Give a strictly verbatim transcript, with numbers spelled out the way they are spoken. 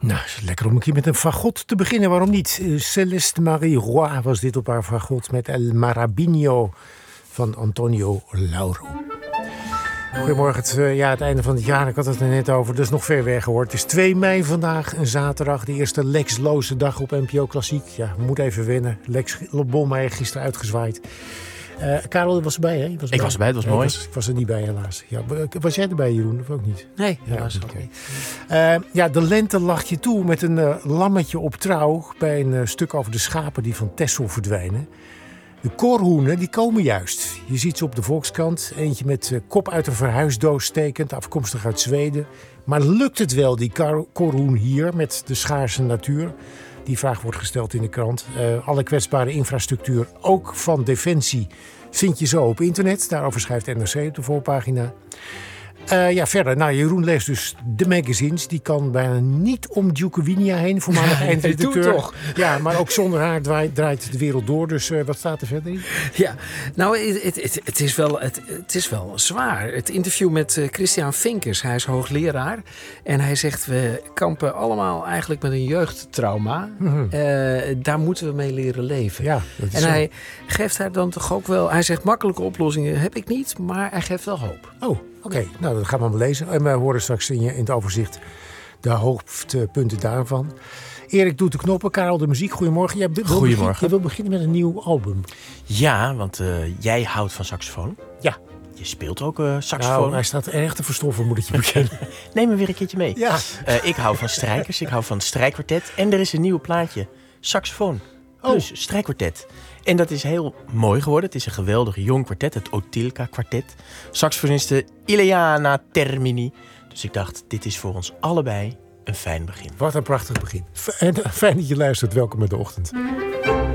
Nou, is het lekker om een keer met een fagot te beginnen. Waarom niet? Uh, Céleste Marie Roy was dit op haar fagot met El Marabinho van Antonio Lauro. Goedemorgen, het, uh, ja, het einde van het jaar. Ik had het er net over, dus nog ver weg hoor. Het is twee mei vandaag, een zaterdag. De eerste Lex-loze dag op N P O Klassiek. Ja, we moeten even wennen. Lex Bolmeijer gisteren uitgezwaaid. Uh, Karel was erbij, hè? Was ik was erbij, het was mooi. Ik was, ik was er niet bij, helaas. Ja, was jij erbij, Jeroen, of ook niet? Nee, helaas ja, okay. uh, ja, de lente lacht je toe met een uh, lammetje op trouw... bij een uh, stuk over de schapen die van Texel verdwijnen. De koorhoenen, die komen juist. Je ziet ze op de Volkskrant. Eentje met uh, kop uit een verhuisdoos stekend, afkomstig uit Zweden. Maar lukt het wel, die kar- koorhoen hier, met de schaarse natuur? Die vraag wordt gesteld in de krant. Uh, alle kwetsbare infrastructuur, ook van Defensie, vind je zo op internet. Daarover schrijft N R C op de voorpagina. Uh, ja, verder. Nou, Jeroen leest dus de magazines. Die kan bijna niet om Duke Winia heen, voormalig eindredacteur. toch. Ja, maar ook zonder haar draait, draait de wereld door. Dus uh, wat staat er verder in? Ja, nou, het, het, het, is wel, het, het is wel zwaar. Het interview met uh, Christian Vinkers. Hij is hoogleraar. En hij zegt, we kampen allemaal eigenlijk met een jeugdtrauma. Mm-hmm. Uh, daar moeten we mee leren leven. Ja, dat is en zo. hij geeft daar dan toch ook wel... Hij zegt, makkelijke oplossingen heb ik niet, maar hij geeft wel hoop. Oh. Oké, okay, nou dat gaan we maar lezen. En we horen straks in, je, in het overzicht de hoofdpunten daarvan. Erik doet de knoppen, Karel de muziek. Goedemorgen. Jij wil Goedemorgen. Begin, je wil beginnen met een nieuw album. Ja, want uh, jij houdt van saxofoon. Ja. Je speelt ook uh, saxofoon. Nou, hij staat erg te verstoffen, moet ik je bekennen. Neem me weer een keertje mee. Ja. Uh, ik hou van strijkers, ik hou van strijkkwartet. En er is een nieuw plaatje. Saxofoon plus oh. strijkkwartet. En dat is heel mooi geworden. Het is een geweldig jong kwartet, het Otilka kwartet. Saxofoniste Ileana Termini. Dus ik dacht, dit is voor ons allebei een fijn begin. Wat een prachtig begin. Fijn dat je luistert. Welkom in de ochtend.